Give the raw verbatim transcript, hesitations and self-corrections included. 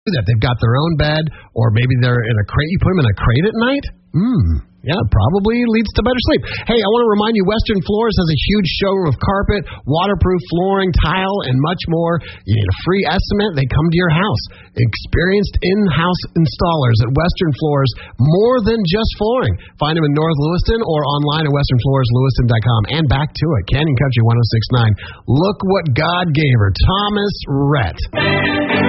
that. They've got their own bed, or maybe they're in a crate. You put them in a crate at night? Hmm. Yeah, probably leads to better sleep. Hey, I want to remind you, Western Floors has a huge showroom of carpet, waterproof flooring, tile, and much more. You need a free estimate, they come to your house. Experienced in-house installers at Western Floors, more than just flooring. Find them in North Lewiston or online at western floors lewiston dot com. And back to it, Canyon Country one oh six point nine. Look what God gave her, Thomas Rhett.